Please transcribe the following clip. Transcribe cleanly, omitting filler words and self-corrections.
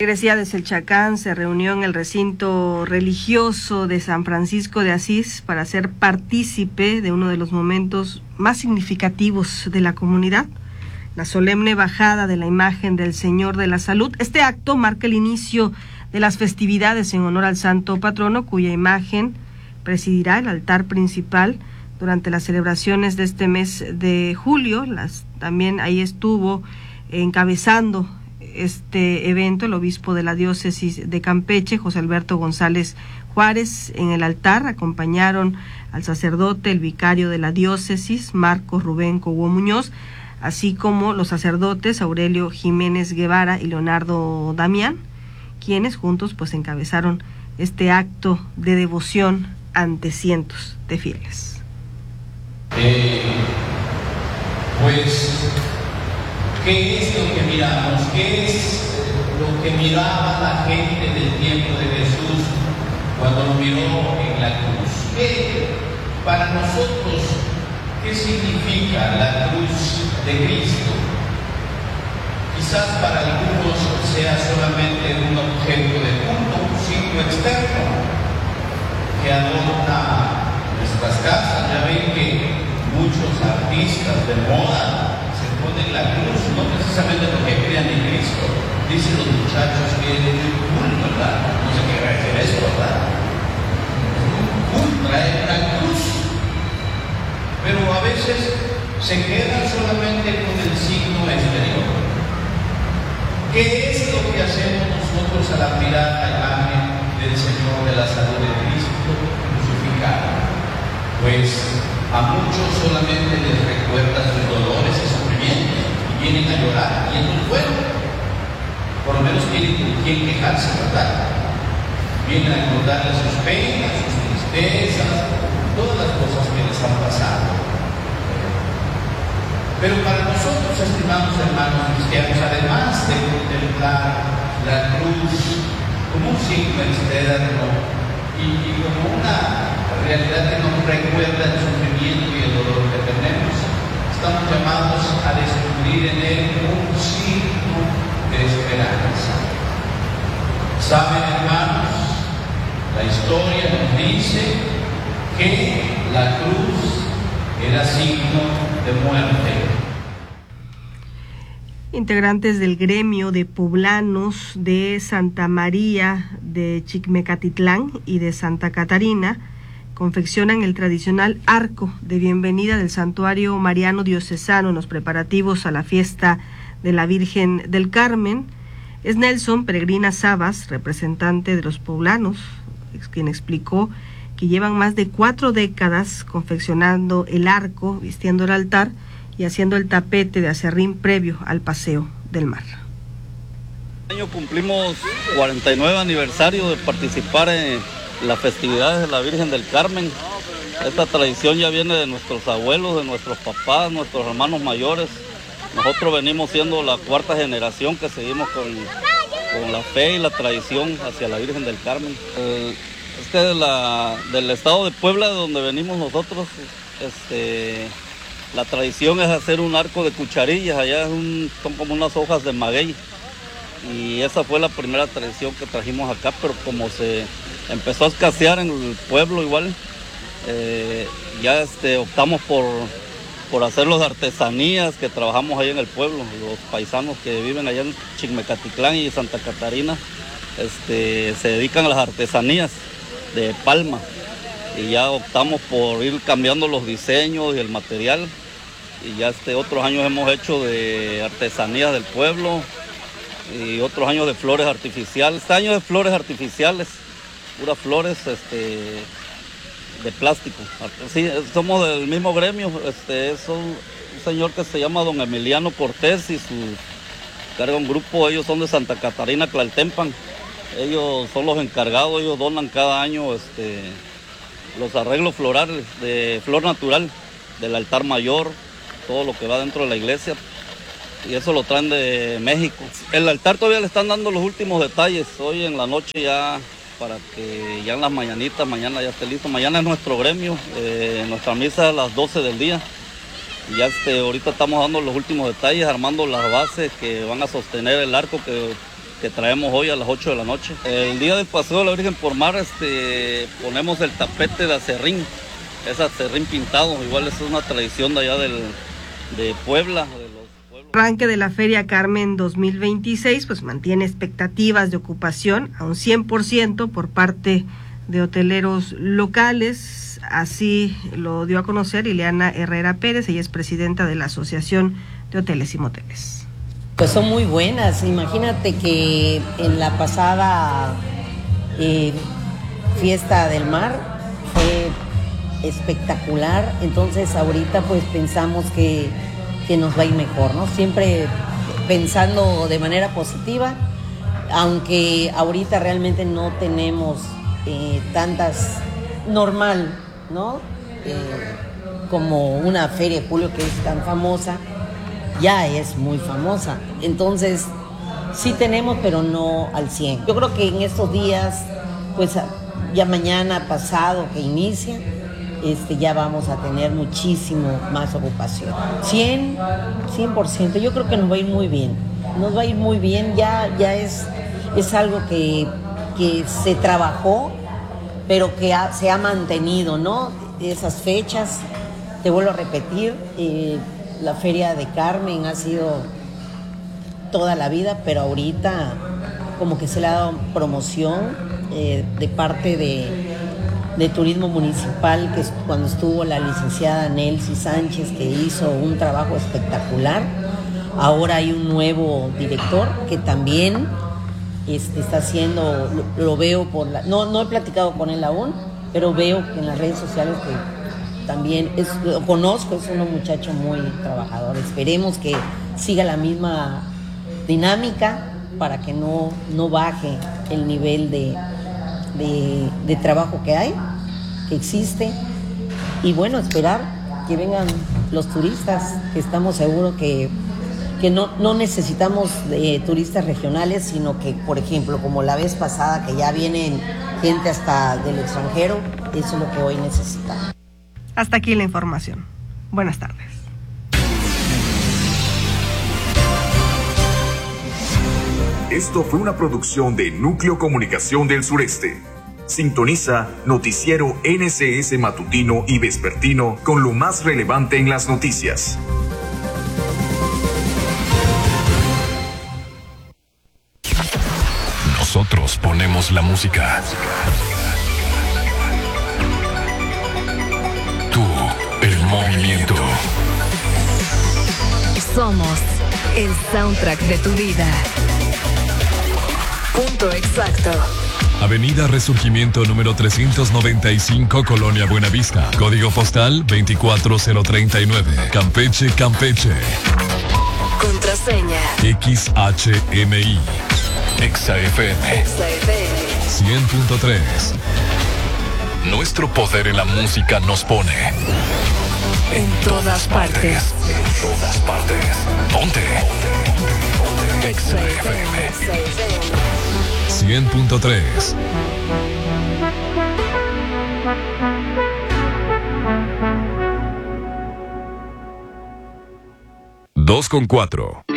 Iglesia de Selchacán se reunió en el recinto religioso de San Francisco de Asís para ser partícipe de uno de los momentos más significativos de la comunidad, la solemne bajada de la imagen del Señor de la Salud. Este acto marca el inicio de las festividades en honor al santo patrono, cuya imagen presidirá el altar principal durante las celebraciones de este mes de julio. También ahí estuvo encabezando este evento el obispo de la diócesis de Campeche, José Alberto González Juárez. En el altar acompañaron al sacerdote, el vicario de la diócesis, Marcos Rubén Cobo Muñoz, así como los sacerdotes Aurelio Jiménez Guevara y Leonardo Damián, quienes juntos pues encabezaron este acto de devoción ante cientos de fieles. ¿Qué es lo que miramos? ¿Qué es lo que miraba la gente del tiempo de Jesús cuando lo miró en la cruz? ¿Qué para nosotros, qué significa la cruz de Cristo? Quizás para algunos sea solamente un objeto de culto, un signo externo que adorna nuestras casas. Ya ven que muchos artistas de moda ponen la cruz, no precisamente porque crean en Cristo. Dicen los muchachos que es muy cool, ¿verdad? No sé qué va a decir eso, ¿verdad? Es muy cool traer una cruz. Pero a veces se quedan solamente con el signo exterior. ¿Qué es lo que hacemos nosotros al admirar la imagen del Señor de la Salud de Cristo crucificado? Pues a muchos solamente les recuerda sus dolores y sufrimientos y vienen a llorar y eso es bueno. Por lo menos tienen con quién quejarse, ¿verdad? Vienen a contarles sus penas, sus tristezas, todas las cosas que les han pasado. Pero para nosotros, estimados hermanos cristianos, además de contemplar la cruz como un signo externo y como una realidad que nos recuerda el sufrimiento y el dolor que tenemos, estamos llamados a descubrir en él un signo de esperanza. Saben, hermanos, la historia nos dice que la cruz era signo de muerte. Integrantes del gremio de poblanos de Santa María de Chicmecatitlán y de Santa Catarina confeccionan el tradicional arco de bienvenida del santuario mariano diocesano en los preparativos a la fiesta de la Virgen del Carmen. Es Nelson Peregrina Sabas, representante de los poblanos, quien explicó que llevan más de 4 décadas confeccionando el arco, vistiendo el altar y haciendo el tapete de acerrín previo al paseo del mar. Este año cumplimos 49 aniversario de participar en las festividades de la Virgen del Carmen. Esta tradición ya viene de nuestros abuelos, de nuestros papás, nuestros hermanos mayores. Nosotros venimos siendo la 4ª generación que seguimos con la fe y la tradición hacia la Virgen del Carmen. Del estado de Puebla, de donde venimos nosotros, la tradición es hacer un arco de cucharillas. Allá son como unas hojas de maguey. Y esa fue la primera tradición que trajimos acá, pero como se empezó a escasear en el pueblo igual, ya optamos por hacer las artesanías que trabajamos ahí en el pueblo. Los paisanos que viven allá en Chicmecatitlán y Santa Catarina se dedican a las artesanías de palma, y ya optamos por ir cambiando los diseños y el material, y ya otros años hemos hecho de artesanías del pueblo y otros años de flores artificiales. Este año de flores artificiales, puras flores de plástico. Sí, somos del mismo gremio. Es un señor que se llama don Emiliano Cortés y carga un grupo. Ellos son de Santa Catarina, Tlaltempan. Ellos son los encargados. Ellos donan cada año los arreglos florales de flor natural del altar mayor, todo lo que va dentro de la iglesia, y eso lo traen de México. El altar todavía le están dando los últimos detalles. Hoy en la noche ya, para que ya en las mañanitas, mañana ya esté listo. Mañana es nuestro gremio, nuestra misa a las 12 del día. Y ya ahorita estamos dando los últimos detalles, armando las bases que van a sostener el arco, que que traemos hoy a las 8 de la noche. El día del paseo de la Virgen por Mar, ponemos el tapete de acerrín, es acerrín pintado, igual es una tradición de allá de Puebla. El arranque de la Feria Carmen 2026 pues mantiene expectativas de ocupación a un 100% por parte de hoteleros locales. Así lo dio a conocer Ileana Herrera Pérez, ella es presidenta de la Asociación de Hoteles y Moteles. Pues son muy buenas. Imagínate que en la pasada Fiesta del Mar fue espectacular, entonces ahorita pues pensamos que nos va a ir mejor, ¿no? Siempre pensando de manera positiva, aunque ahorita realmente no tenemos tantas normal, ¿no? Como una feria de julio que es tan famosa, ya es muy famosa. Entonces, sí tenemos, pero no al 100. Yo creo que en estos días, pues ya mañana, pasado que inicia, ya vamos a tener muchísimo más ocupación. 100%. Yo creo que nos va a ir muy bien. Nos va a ir muy bien. Ya es algo que se trabajó, pero que se ha mantenido, ¿no? Esas fechas, te vuelvo a repetir, la Feria de Carmen ha sido toda la vida, pero ahorita como que se le ha dado promoción de parte de Turismo Municipal, que es cuando estuvo la licenciada Nelcy Sánchez, que hizo un trabajo espectacular. Ahora hay un nuevo director que también está haciendo, lo veo no he platicado con él aún, pero veo que en las redes sociales que también lo conozco, es un muchacho muy trabajador. Esperemos que siga la misma dinámica para que no baje el nivel de trabajo que hay, que existe, y bueno, esperar que vengan los turistas, que estamos seguros que no necesitamos turistas regionales, sino que, por ejemplo, como la vez pasada, que ya vienen gente hasta del extranjero, eso es lo que hoy necesitamos. Hasta aquí la información. Buenas tardes. Esto fue una producción de Núcleo Comunicación del Sureste. Sintoniza Noticiero NCS Matutino y Vespertino con lo más relevante en las noticias. Nosotros ponemos la música. Tú, el movimiento. Somos el soundtrack de tu vida. Punto exacto. Avenida Resurgimiento número 395, Colonia Buenavista. Código postal 24039. Campeche, Campeche. Contraseña XHMI. XFM 100.3. Nuestro poder en la música nos pone en todas partes. En todas partes. Ponte. XFM 100.3. 2:04.